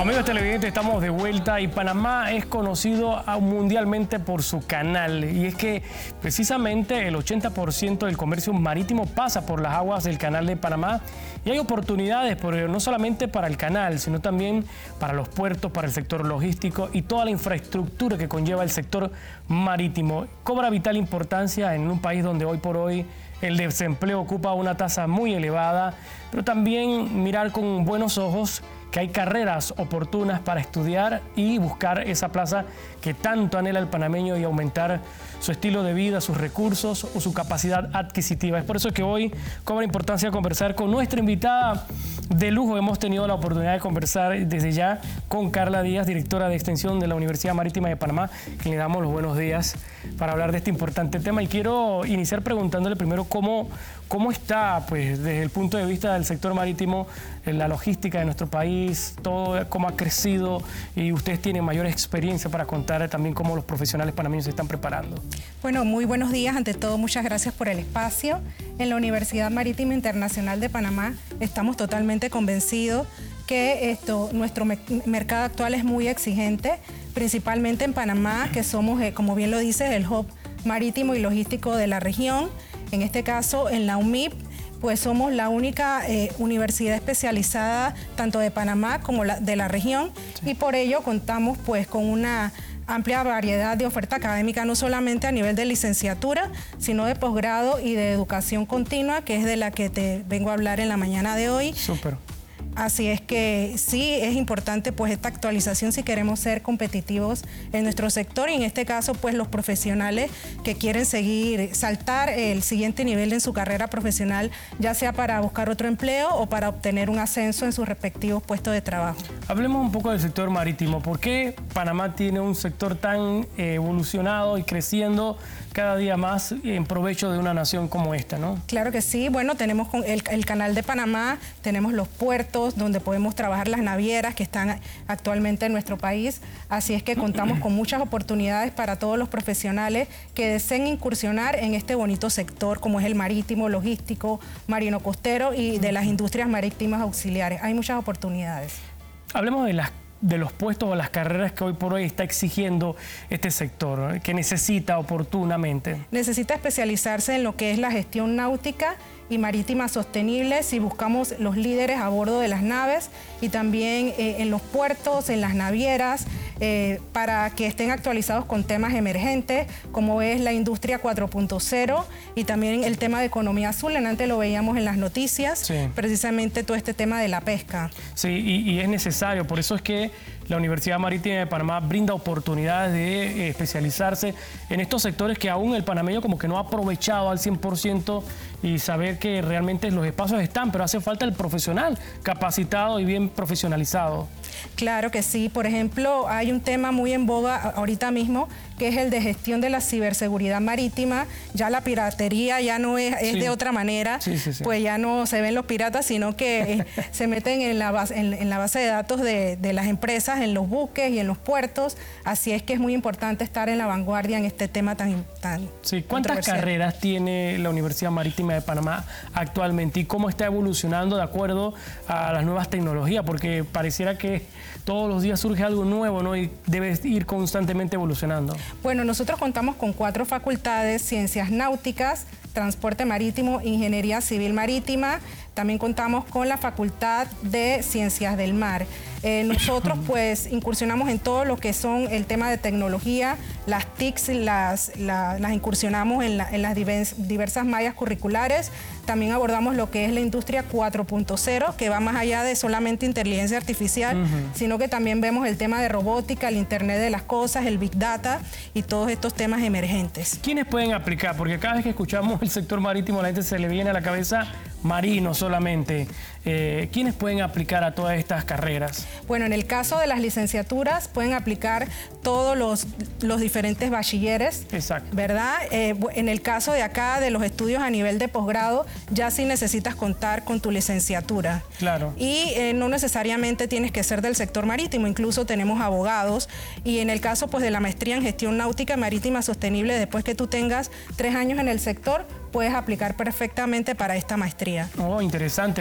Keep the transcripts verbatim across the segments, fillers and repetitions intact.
Amigos televidentes, estamos de vuelta y Panamá es conocido mundialmente por su canal. Y es que precisamente el ochenta por ciento del comercio marítimo pasa por las aguas del canal de Panamá. Y hay oportunidades, pero no solamente para el canal, sino también para los puertos, para el sector logístico y toda la infraestructura que conlleva el sector marítimo. Cobra vital importancia en un país donde hoy por hoy el desempleo ocupa una tasa muy elevada, pero también mirar con buenos ojos que hay carreras oportunas para estudiar y buscar esa plaza que tanto anhela el panameño y aumentar su estilo de vida, sus recursos o su capacidad adquisitiva. Es por eso que hoy cobra importancia conversar con nuestra invitada de lujo. Hemos tenido la oportunidad de conversar desde ya con Carla Díaz, directora de Extensión de la Universidad Marítima de Panamá, que le damos los buenos días para hablar de este importante tema. Y quiero iniciar preguntándole primero cómo, cómo está, pues, desde el punto de vista del sector marítimo, la logística de nuestro país, todo cómo ha crecido, y ustedes tienen mayor experiencia para contar también cómo los profesionales panameños se están preparando. Bueno, muy buenos días. Ante todo, muchas gracias por el espacio. En la Universidad Marítima Internacional de Panamá estamos totalmente convencidos que esto, nuestro me mercado actual es muy exigente, principalmente en Panamá, que somos, eh, como bien lo dices, el hub marítimo y logístico de la región. En este caso, en la U M I P, pues somos la única eh, universidad especializada tanto de Panamá como la, de la región, sí. Y por ello contamos pues con una amplia variedad de oferta académica, no solamente a nivel de licenciatura, sino de posgrado y de educación continua, que es de la que te vengo a hablar en la mañana de hoy. Súper. Así es que sí es importante pues esta actualización si queremos ser competitivos en nuestro sector, y en este caso pues los profesionales que quieren seguir, saltar el siguiente nivel en su carrera profesional, ya sea para buscar otro empleo o para obtener un ascenso en sus respectivos puestos de trabajo. Hablemos un poco del sector marítimo. ¿Por qué Panamá tiene un sector tan eh, evolucionado y creciendo cada día más en provecho de una nación como esta, ¿no? Claro que sí. Bueno, tenemos con el, el canal de Panamá, tenemos los puertos donde podemos trabajar las navieras que están actualmente en nuestro país. Así es que contamos con muchas oportunidades para todos los profesionales que deseen incursionar en este bonito sector, como es el marítimo, logístico, marino costero y de las industrias marítimas auxiliares. Hay muchas oportunidades. Hablemos de las de los puestos o las carreras que hoy por hoy está exigiendo este sector, ¿eh? Que necesita oportunamente. Necesita especializarse en lo que es la gestión náutica y marítima sostenible, si buscamos los líderes a bordo de las naves, y también eh, en los puertos, en las navieras, eh, para que estén actualizados con temas emergentes, como es la industria cuatro punto cero y también el tema de economía azul. En antes lo veíamos en las noticias, sí. Precisamente todo este tema de la pesca. Sí, y, y es necesario, por eso es que la Universidad Marítima de Panamá brinda oportunidades de eh, especializarse en estos sectores que aún el panameño como que no ha aprovechado al cien por ciento, y saber que realmente los espacios están, pero hace falta el profesional capacitado y bien profesionalizado. Claro que sí. Por ejemplo, hay un tema muy en boga ahorita mismo, que es el de gestión de la ciberseguridad marítima. Ya la piratería ya no es, es sí. de otra manera, sí, sí, sí. Pues ya no se ven los piratas, sino que eh, se meten en la base, en, en la base de datos de, de las empresas, en los buques y en los puertos. Así es que es muy importante estar en la vanguardia en este tema tan, tan sí. ¿Cuántas carreras tiene la Universidad Marítima de Panamá actualmente y cómo está evolucionando de acuerdo a las nuevas tecnologías? Porque pareciera que todos los días surge algo nuevo, ¿no? Y debe ir constantemente evolucionando. Bueno, nosotros contamos con cuatro facultades: Ciencias Náuticas, Transporte Marítimo, Ingeniería Civil Marítima. También contamos con la Facultad de Ciencias del Mar. Eh, nosotros pues incursionamos en todo lo que son el tema de tecnología, las T I Cs las, la, las incursionamos en, la, en las divers, diversas mallas curriculares. También abordamos lo que es la industria cuatro punto cero, que va más allá de solamente inteligencia artificial, uh-huh. sino que también vemos el tema de robótica, el Internet de las cosas, el Big Data y todos estos temas emergentes. ¿Quiénes pueden aplicar? Porque cada vez que escuchamos el sector marítimo, la gente se le viene a la cabeza marino solamente. Eh, ¿Quiénes pueden aplicar a todas estas carreras? Bueno, en el caso de las licenciaturas pueden aplicar todos los, los diferentes bachilleres, exacto, ¿verdad? Eh, en el caso de acá, de los estudios a nivel de posgrado, ya sí necesitas contar con tu licenciatura. Claro. Y eh, no necesariamente tienes que ser del sector marítimo, incluso tenemos abogados. Y en el caso pues de la maestría en gestión náutica marítima sostenible, después que tú tengas tres años en el sector, puedes aplicar perfectamente para esta maestría. Oh, interesante. Eso es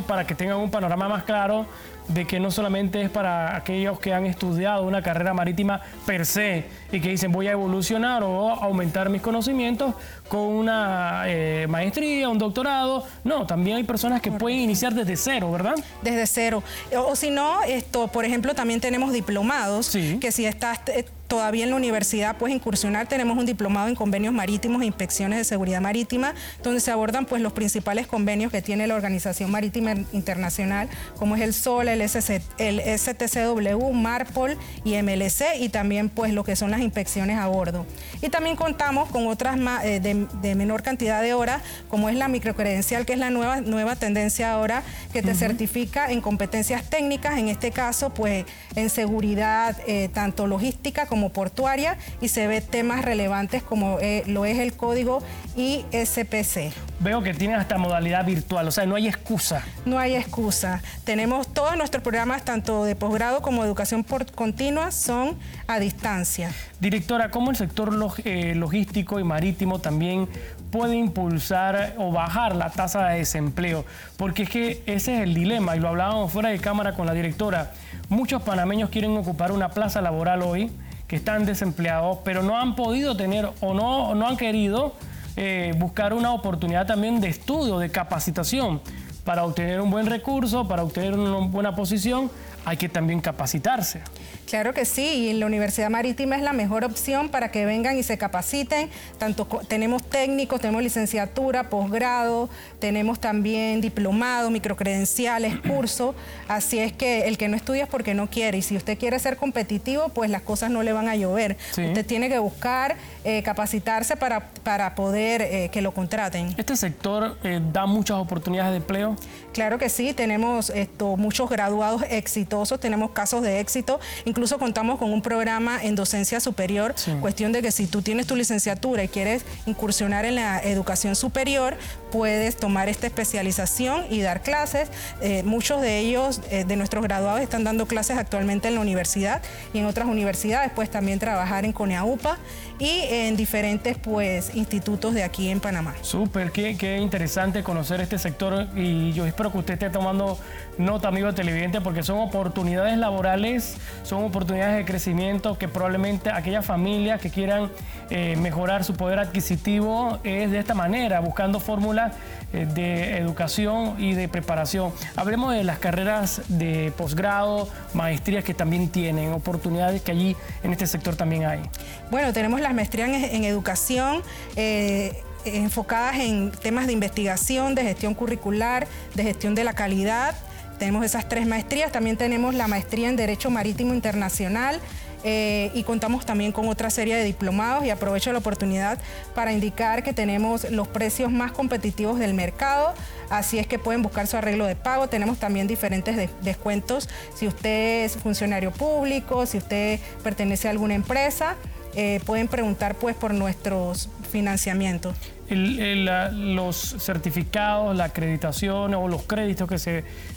para que tengan un panorama más claro de que no solamente es para aquellos que han estudiado una carrera marítima per se y que dicen voy a evolucionar o aumentar mis conocimientos con una eh, maestría, un doctorado. No, también hay personas que pueden iniciar desde cero, ¿verdad? Desde cero. O, o si no, esto, por ejemplo, también tenemos diplomados, sí. que si estás eh, todavía en la universidad puedes incursionar. Tenemos un diplomado en convenios marítimos e inspecciones de seguridad marítima, donde se abordan pues los principales convenios que tiene la Organización Marítima Internacional, como es el S O L, el, S C, el S T C W, MARPOL y M L C, y también pues lo que son las inspecciones a bordo. Y también contamos con otras de, de menor cantidad de horas, como es la microcredencial, que es la nueva, nueva tendencia ahora, que te uh-huh. certifica en competencias técnicas, en este caso pues en seguridad eh, tanto logística como como portuaria, y se ve temas relevantes como eh, lo es el código I S P C. Veo que tienen hasta modalidad virtual, o sea, no hay excusa. No hay excusa. Tenemos todos nuestros programas, tanto de posgrado como de educación por continua, son a distancia. Directora, ¿cómo el sector log eh, logístico y marítimo también puede impulsar o bajar la tasa de desempleo? Porque es que ese es el dilema, y lo hablábamos fuera de cámara con la directora. Muchos panameños quieren ocupar una plaza laboral hoy, que están desempleados, pero no han podido tener o no, no han querido eh, buscar una oportunidad también de estudio, de capacitación. Para obtener un buen recurso, para obtener una buena posición, hay que también capacitarse. Claro que sí, y la Universidad Marítima es la mejor opción para que vengan y se capaciten. Tanto tenemos técnicos, tenemos licenciatura, posgrado, tenemos también diplomado, microcredenciales, cursos. Así es que el que no estudia es porque no quiere. Y si usted quiere ser competitivo, pues las cosas no le van a llover. Sí. Usted tiene que buscar eh, capacitarse para, para poder eh, que lo contraten. ¿Este sector eh, da muchas oportunidades de empleo? Claro que sí, tenemos esto, muchos graduados exitosos, tenemos casos de éxito. Incluso contamos con un programa en docencia superior, sí. Cuestión de que si tú tienes tu licenciatura y quieres incursionar en la educación superior, puedes tomar esta especialización y dar clases. Eh, muchos de ellos, eh, de nuestros graduados, están dando clases actualmente en la universidad y en otras universidades, pues también trabajar en CONEAUPA y en diferentes pues institutos de aquí en Panamá. Súper, qué, qué interesante conocer este sector, y yo espero que usted esté tomando nota, amigo televidente, porque son oportunidades laborales, son oportunidades de crecimiento que probablemente aquellas familias que quieran eh, mejorar su poder adquisitivo es de esta manera, buscando fórmulas eh, de educación y de preparación. Hablemos de las carreras de posgrado, maestrías que también tienen, oportunidades que allí en este sector también hay. Bueno, tenemos las maestrías en, en educación, eh, enfocadas en temas de investigación, de gestión curricular, de gestión de la calidad. Tenemos esas tres maestrías. También tenemos la maestría en Derecho Marítimo Internacional eh, y contamos también con otra serie de diplomados, y aprovecho la oportunidad para indicar que tenemos los precios más competitivos del mercado, así es que pueden buscar su arreglo de pago. Tenemos también diferentes de descuentos si usted es funcionario público, si usted pertenece a alguna empresa. Eh, pueden preguntar pues por nuestros financiamientos. El, el, la, los certificados, la acreditación o los créditos que se